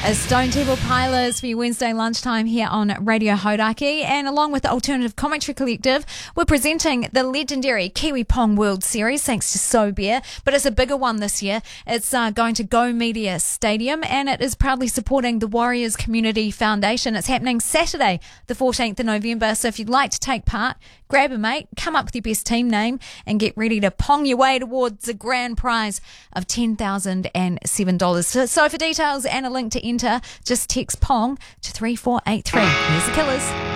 Stone Temple Pilots for your Wednesday lunchtime here on Radio Hauraki, and along with the Alternative Commentary Collective, we're presenting the legendary Kiwi Pong World Series thanks to So Beer, but it's a bigger one this year. It's going to Go Media Stadium, and it is proudly supporting the Warriors Community Foundation. It's happening Saturday the 14th of November, so if you'd like to take part, grab a mate, come up with your best team name, and get ready to pong your way towards a grand prize of $10,007. So for details and a link to enter, just text PONG to 3483. Here's the Killers.